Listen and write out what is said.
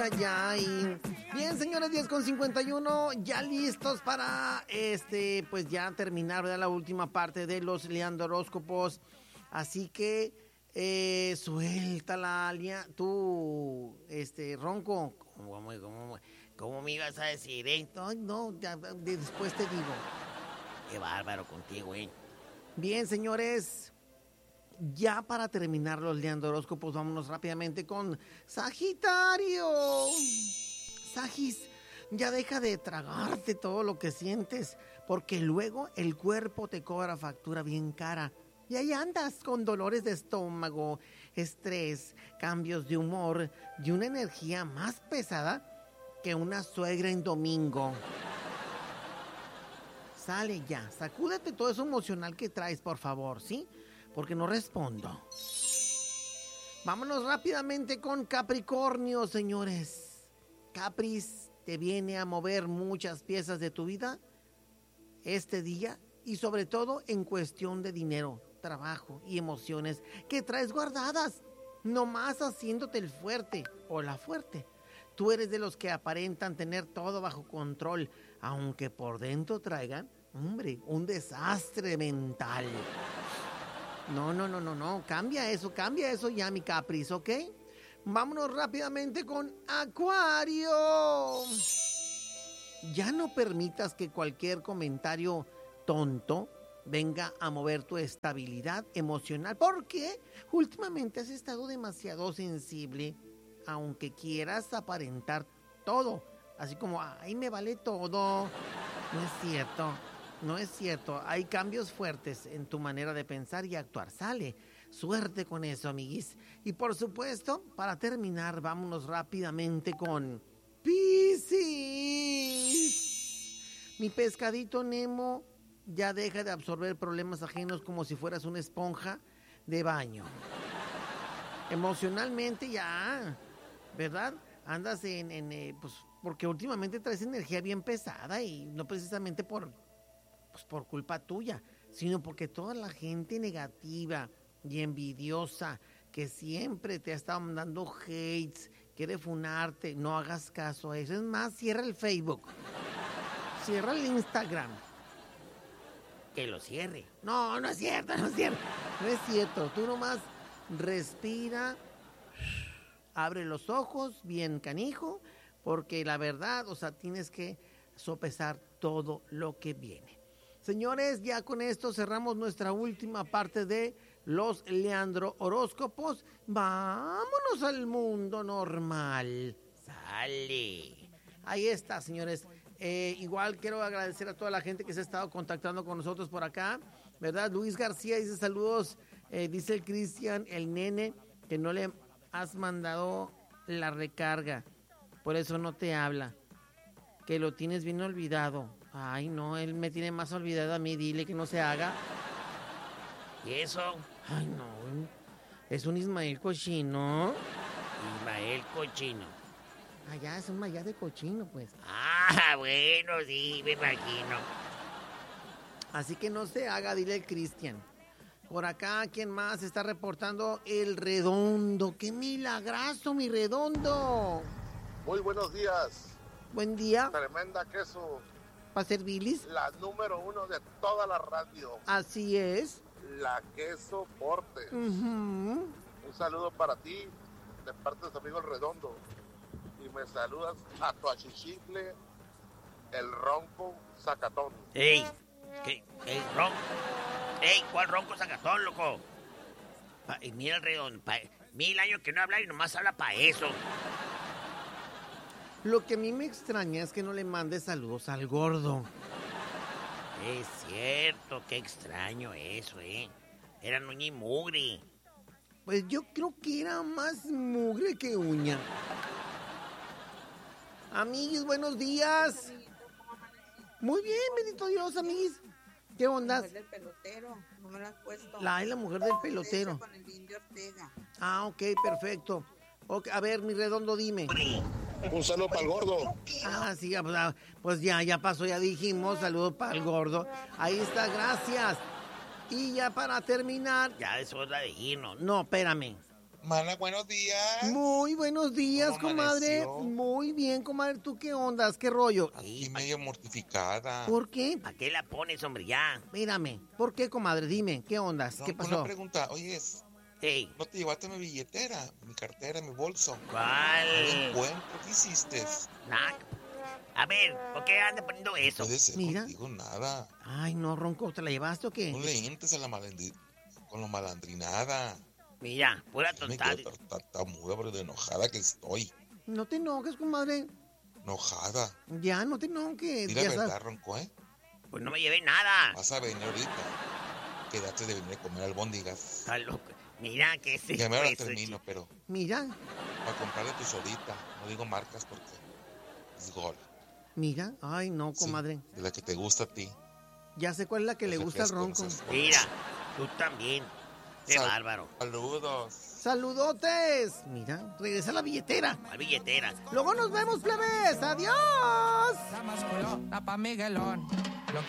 ay. Bien, señores, 10:51, ya listos para, pues ya terminar, ¿verdad? La última parte de los leandroróscopos. Así que, suéltala, tú, Ronco. ¿Cómo me ibas a decir, eh? No, ya, después te digo. Qué bárbaro contigo, eh. Bien, señores, ya para terminar los leandroróscopos, vámonos rápidamente con Sagitario. Sagis, ya deja de tragarte todo lo que sientes, porque luego el cuerpo te cobra factura bien cara. Y ahí andas con dolores de estómago, estrés, cambios de humor y una energía más pesada que una suegra en domingo. Sale ya, sacúdete todo eso emocional que traes, por favor, ¿sí? Porque no respondo. Vámonos rápidamente con Capricornio, señores. Capris, te viene a mover muchas piezas de tu vida este día y sobre todo en cuestión de dinero, trabajo y emociones que traes guardadas, nomás haciéndote el fuerte o la fuerte. Tú eres de los que aparentan tener todo bajo control, aunque por dentro traigan, hombre, un desastre mental. No, cambia eso ya, mi Capris, ¿ok? Vámonos rápidamente con Acuario. Ya no permitas que cualquier comentario tonto venga a mover tu estabilidad emocional, porque últimamente has estado demasiado sensible, aunque quieras aparentar todo, así como, ay, me vale todo. No es cierto, hay cambios fuertes en tu manera de pensar y actuar. Sale, suerte con eso, amiguis. Y por supuesto, para terminar, vámonos rápidamente con Piscis. Mi pescadito Nemo, ya deja de absorber problemas ajenos como si fueras una esponja de baño. Emocionalmente ya, ¿verdad? Andas pues, porque últimamente traes energía bien pesada y no precisamente por culpa tuya, sino porque toda la gente negativa y envidiosa que siempre te ha estado mandando hates, quiere funarte, no hagas caso a eso. Es más, cierra el Facebook, cierra el Instagram. Que lo cierre. No es cierto. No es cierto, tú nomás respira, abre los ojos, bien canijo, porque la verdad, o sea, tienes que sopesar todo lo que viene. Señores, ya con esto cerramos nuestra última parte de los Leandro horóscopos. Vámonos al mundo normal. Sale. Ahí está, señores. Igual quiero agradecer a toda la gente que se ha estado contactando con nosotros por acá, ¿verdad? Luis García dice saludos, dice el Cristian, el nene, que no le has mandado la recarga, por eso no te habla, que lo tienes bien olvidado. Ay, no, él me tiene más olvidado a mí, dile que no se haga. ¿Y eso? Ay, no, es un Ismael cochino. Ismael cochino. Allá es un mayá de cochino, pues. Ah, bueno, sí, me imagino. Así que no se haga, dile el Cristian. Por acá, ¿quién más está reportando? El Redondo. ¡Qué milagrazo, mi Redondo! Muy buenos días. Buen día. Tremenda queso. ¿Para servirles? La número 1 de toda la radio. Así es. La Queso Portes. Un saludo para ti, de parte de tu amigo El Redondo. Y me saludas a tu achichicle, el Ronco Zacatón. ¡Ey! ¿Qué? ¡Ey, ronco! ¡Ey, cuál ronco Zacatón, loco! Mira el Redondo, 1000 años que no habla y nomás habla para eso. Lo que a mí me extraña es que no le mande saludos al gordo. Es cierto, qué extraño eso, Era uña y mugre. Pues yo creo que era más mugre que uña. Amiguis, buenos días. Muy bien, bendito Dios, amiguis. ¿Qué onda? La mujer del pelotero, no me la has puesto. La mujer del pelotero. Con el Indio Ortega. Ah, ok, perfecto. Okay, a ver, mi Redondo, dime. Un saludo para el gordo. Ah, sí, pues ya pasó, ya dijimos, saludos para el gordo. Ahí está, gracias. Y ya para terminar... Ya es hora de irnos. No, espérame. Mana, buenos días. Muy buenos días, ¿Cómo comadre. amaneció? Muy bien, comadre. ¿Tú qué ondas? ¿Qué rollo? Aquí medio mortificada. ¿Por qué? ¿Para qué la pones, hombre, ya? Mírame. ¿Por qué, comadre? Dime, ¿qué ondas? ¿Qué Una pasó? pregunta, oye, Ey, ¿no te llevaste mi billetera, mi cartera, mi bolso? No ¿cuál? encuentro, ¿qué hiciste? Nah. A ver, ¿por qué anda poniendo eso? Puede ser Mira. contigo nada. Ay, no, Ronco, ¿te la llevaste o No qué? le entres a la con la malandrinada. Mira, pura Yo me tontada. quedo tartamuda pero de enojada que estoy. No te enojes, comadre. Enojada. Ya, no te enojes. Di la Ya verdad, sabes. Ronco, ¿eh? Pues no me llevé nada. Vas a venir ahorita. Quedaste de venir a comer albóndigas. Está loco. Mira que es Ya me ahora eso, termino, pero Mira, para comprarle tu solita. No digo marcas porque es gol. mira. Ay, no, Sí, comadre. de la que te gusta a ti. Ya sé cuál es la que le Los gusta al refrescos, Ronco. los refrescos. Mira, tú también. Qué Sal- bárbaro. Saludos. ¡Saludotes! Mira, regresa la billetera. ¿Cuál billetera? Luego nos vemos, plebes. ¡Adiós! La masculota pa' Miguelón. Lo que